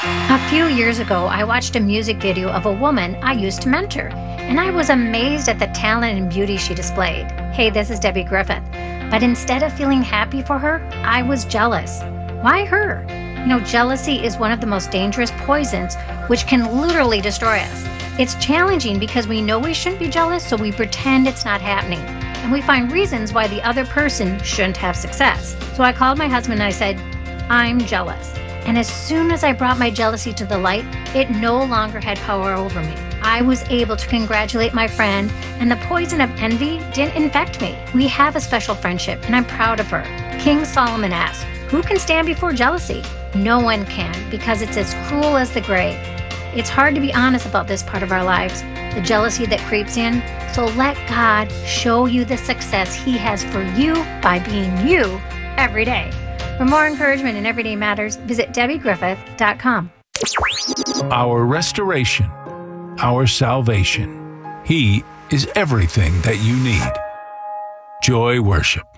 A few years ago, I watched a music video of a woman I used to mentor, and I was amazed at the talent and beauty she displayed. Hey, this is Debbie Griffith. But instead of feeling happy for her, I was jealous. Why her? Jealousy is one of the most dangerous poisons, which can literally destroy us. It's challenging because we know we shouldn't be jealous, so we pretend it's not happening. And we find reasons why the other person shouldn't have success. So I called my husband and I said, I'm jealous. And as soon as I brought my jealousy to the light, it no longer had power over me. I was able to congratulate my friend, and the poison of envy didn't infect me. We have a special friendship, and I'm proud of her. King Solomon asked, who can stand before jealousy? No one can, because it's as cruel as the grave. It's hard to be honest about this part of our lives, the jealousy that creeps in. So let God show you the success He has for you by being you every day. For more encouragement in Everyday Matters, visit DebbieGriffith.com. Our restoration, our salvation. He is everything that you need. Joy Worship.